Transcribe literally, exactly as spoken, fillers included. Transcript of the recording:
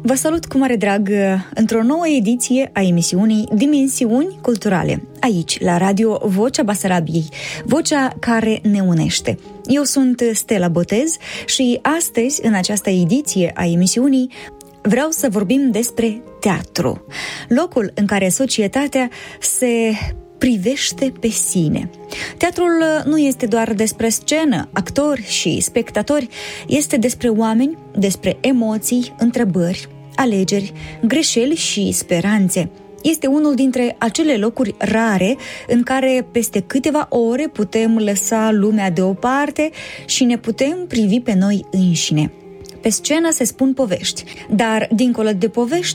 Vă salut cu mare drag într-o nouă ediție a emisiunii Dimensiuni Culturale, aici, la Radio Vocea Basarabiei, vocea care ne unește. Eu sunt Stella Botez și astăzi, în această ediție a emisiunii, vreau să vorbim despre teatru, locul în care societatea se privește pe sine. Teatrul nu este doar despre scenă, actori și spectatori, este despre oameni, despre emoții, întrebări, alegeri, greșeli și speranțe. Este unul dintre acele locuri rare în care peste câteva ore putem lăsa lumea deoparte și ne putem privi pe noi înșine. Pe scenă se spun povești, dar dincolo de povești